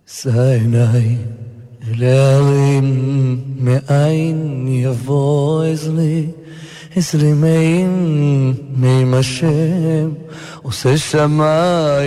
שא עיניי אל ההרים, מאין יבוא עזרי מי השם עושה שמיים